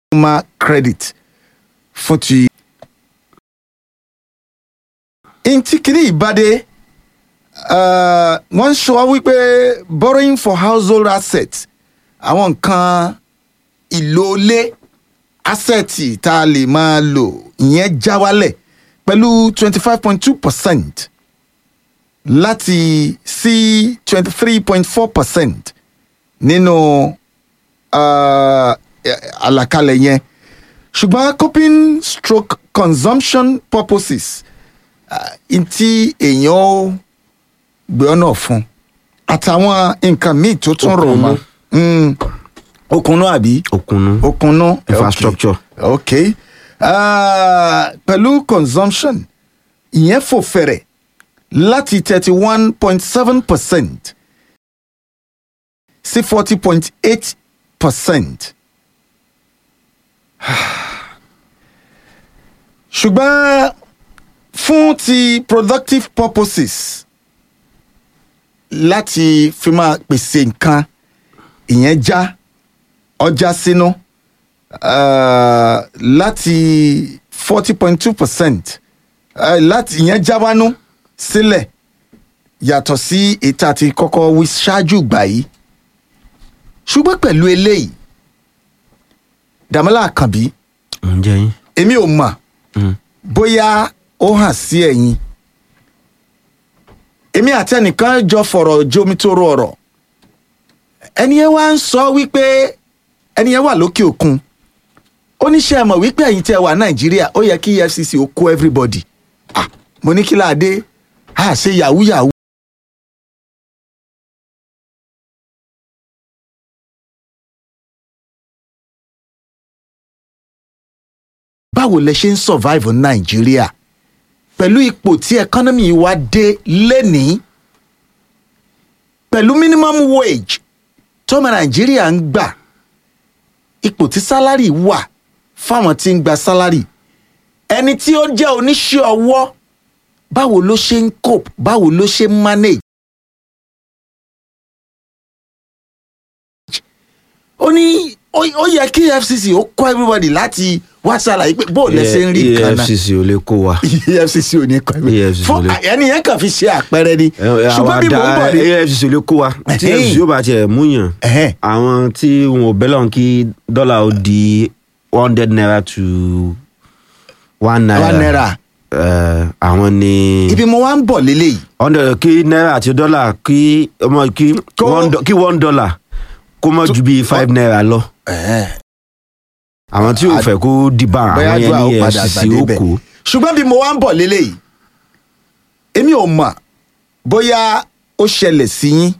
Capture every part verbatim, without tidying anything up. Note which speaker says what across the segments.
Speaker 1: consumer credit fún ti. Ntí kìíní ìbádé wọ́n sọ wípé borrowing for household assets àwọn nǹkan ìlólé assets tá a lè máa lò ìyẹn já wálẹ̀ pẹ̀lú twenty five point two percent láti sí twenty three point four percent nínú uh, àlàkalẹ̀ yẹn ṣùgbọ́n coping stroke consumption purposes ntí èèyàn ó gbé ọ̀nà fún àtàwọn nǹkan míì tó tún rò mọ́ okùnú àbí
Speaker 2: okùnú
Speaker 1: okùnú
Speaker 2: infrastructure.
Speaker 1: ok uh, pẹ̀lú consumption ìyẹn fò fẹ̀rẹ̀ láti thirty one point seven percent sí forty point eight percent. ṣùgbọ́n fún ti productive purposes láti fi máa pèsè nǹkan ìyẹn já ọjà sínú uh, láti forty point two percent láti ìyẹn já wánú sílẹ̀ yàtọ̀ sí ètò àti kọ́kọ́ wí ṣáájú gbà yìí ṣùgbọ́n pẹ̀lú eléyìí Dàmọ́lá Àkànbí
Speaker 2: ǹjẹ́ yín
Speaker 1: èmi ò mọ̀ bóyá ó hàn sí ẹ̀yin èmi àti ẹnìkan jọ fọ̀rọ̀ jomitoro ọ̀rọ̀ ẹni yẹn wá ń sọ wípé ẹni yẹn wà lókè òkun ó ní ṣé ẹ mọ̀ wípé ẹ̀yin tí ẹ wà Nàìjíríà ó yẹ kí E F C C ó kó everybody ah mo ní kí láàdé a ṣe yahoo yahoo. báwo lẹ ṣe ń survive ní Nàìjíríà pẹ̀lú ipò tí economy wa dé lénìí pẹ̀lú minimum wage tọ́mọ Nàìjíríà ń gbà ipò tí sálárì wà fáwọn tí ń gba sálárì ẹni tí ó jẹ́ oníṣẹ́ ọwọ́ báwo ló ṣe ń cope báwo ló ṣe ń manage. ó ní ó yẹ kí E F C C ó kọ́ everybody láti wá ṣàlàyé pé bó lẹ ṣe ń rí nǹkan náà.
Speaker 2: E F C C ò lè kó wa.
Speaker 1: E F C C ò ní kọ́ everybody fún ẹni yẹn kàn fi ṣe àpẹẹrẹ ni. ṣùgbọ́n bí mo ń bọ̀ ni
Speaker 2: E F C C ò lè kó wa tí E F C C yóò bá tiẹ̀ mú yàn àwọn tí wọn ò bẹ́lọ̀ kí dọ́là ó di one hundred naira to one naira.
Speaker 1: one naira.
Speaker 2: àwọn ni.
Speaker 1: ibi mo wá ń bọ̀ lélẹ́yìí.
Speaker 2: hundred kí náírà àti dọ́là kí ọmọ kí kí one dollar kó mọ̀ ju bíi five naira lọ. àwọn tí ò fẹ́ kó dìbà àwọn yẹn ní E F C C ó kó.
Speaker 1: ṣùgbọ́n bí mo wá ń bọ̀ lélẹ́yìí èmi ò mọ̀ bóyá ó ṣẹlẹ̀ sí yín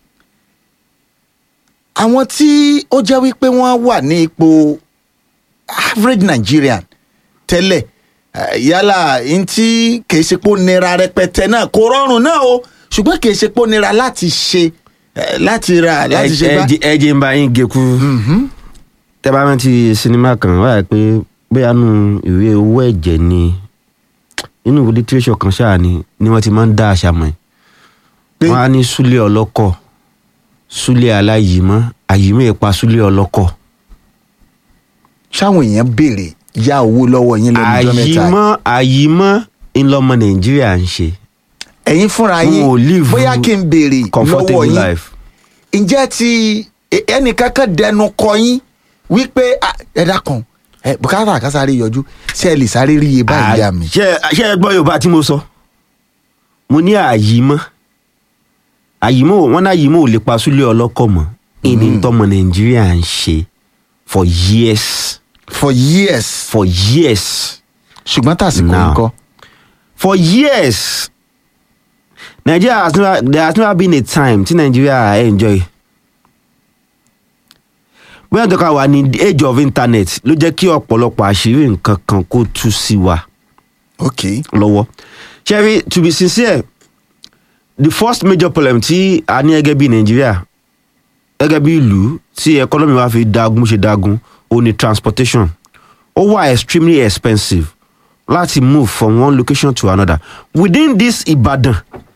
Speaker 1: àwọn tí ó jẹ́ wípé wọ́n wà ní ipò average Nigerian tẹ́lẹ̀ yálà ntí kìí ṣe pé ó nira rẹpẹtẹ náà kò rọrùn náà o ṣùgbọ́n kìí ṣe pé ó nira láti ṣe láti ra láti ṣe bá.
Speaker 2: ẹ jẹ́ ń bá yín gé kú tẹ́ bá rántí sinimá kan wáyà pé bóyá nù ìwé owó ẹ̀jẹ̀ ni inú lítírésọ̀ kan ṣáà ni ni wọ́n ti máa ń dá àṣà mọ́ ẹ̀ wọ́n á ní súlé ọlọ́kọ̀ súlé aláyìímọ́ àyìímọ́ ìpa súlé ọlọ́kọ̀.
Speaker 1: ṣáwọn èèyàn béèrè yá owó lọ́wọ́ yín lẹ́nu ọjọ́ mẹ́ta.
Speaker 2: àyìímọ́ àyìímọ́ ńlọmọ Nàìjíríà ń ṣe.
Speaker 1: ẹ̀yin fúnra yín bóyá kí n béèrè lọ́wọ́ yín ǹjẹ́ ti ẹnìkankan dẹnu kọ yín wípé ẹ dákun ẹ bùkátà kásáré yọjú ṣé ẹ lè sáré rí iye báyìí yá mi.
Speaker 2: ṣé ẹ gbọ́ Yorùbá tí mo sọ mo ní àyìímọ́ àyìímọ́ wọn náà àyìímọ́ ò lè pa súlé ọlọ́kọ̀ mọ́ ìní tọmọ Nàìjíríà ń ṣe for years.
Speaker 1: for years.
Speaker 2: for years.
Speaker 1: ṣùgbọ́n tàsíkò nǹkan.
Speaker 2: for years. Nigeria has never, there has never been a time tí Nigeria enjoy. bóyá tó ká wà ní the age of internet ló jẹ́ kí ọ̀pọ̀lọpọ̀ àṣírí nǹkan kan kó tú sí wa.
Speaker 1: okay.
Speaker 2: lọ́wọ́. Sherry, to be sincere, the first major problem tí a ní gẹ́gẹ́ bí Nigeria gẹ́gẹ́ bí ìlú tí economy wa fi dagun ṣe dagun ó ní transportation. Ó wà extremely expensive láti move from one location to another. Within this Ibadan